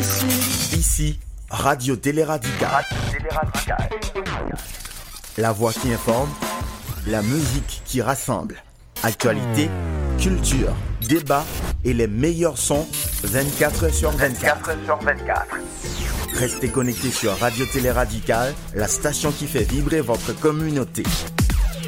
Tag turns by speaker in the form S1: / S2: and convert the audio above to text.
S1: Ici, Radio Télé Radical. La voix qui informe, la musique qui rassemble. Actualité, culture, débat et les meilleurs sons 24 sur 24. Restez connectés sur Radio Télé Radical, la station qui fait vibrer votre communauté.